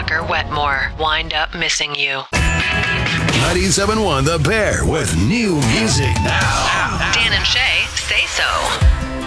Tucker Wetmore. Wind up missing you. 97.1 The Bear with new music now. Dan and Shay say so.